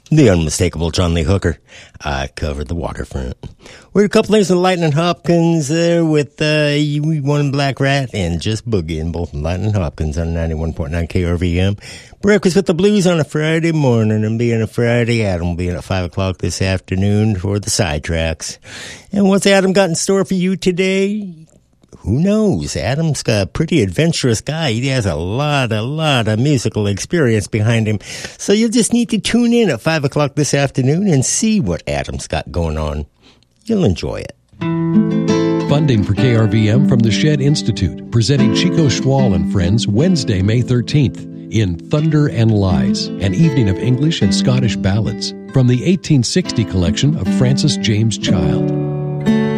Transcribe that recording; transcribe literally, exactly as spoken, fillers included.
The unmistakable John Lee Hooker. I covered the waterfront. We're a couple things with Lightning Hopkins there with uh, One Black Rat and Just Boogie, both Lightning Hopkins on ninety-one point nine K R V M. Breakfast with the Blues on a Friday morning, and being a Friday, Adam will be in at five o'clock this afternoon for the sidetracks. And what's Adam got in store for you today? Who knows? Adam's a pretty adventurous guy. He has a lot, a lot of musical experience behind him. So you'll just need to tune in at five o'clock this afternoon and see what Adam's got going on. You'll enjoy it. Funding for K R V M from the Shed Institute, presenting Chico Schwal and Friends Wednesday, May thirteenth in Thunder and Lies, an evening of English and Scottish ballads from the eighteen sixty collection of Francis James Child.